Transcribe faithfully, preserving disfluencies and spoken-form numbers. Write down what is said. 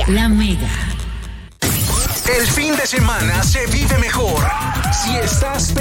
La Mega. El fin de semana se vive mejor si estás